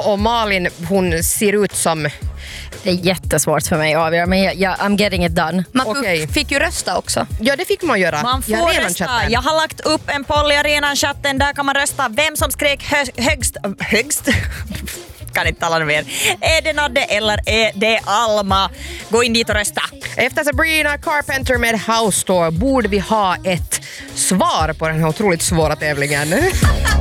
Och Malin, hon ser ut som... Det är jättesvårt för mig att avgöra, men I'm getting it done. Man fick ju rösta också. Ja, det fick man göra. Man får rösta. Jag har lagt upp en poll i arenan-chatten. Där kan man rösta vem som skrek högst. Kan inte tala mer. Är det Nadde eller är det Alma? Gå in dit och rösta. Efter Sabrina Carpenter med House Tour borde vi ha ett svar på den här otroligt svåra tävlingen.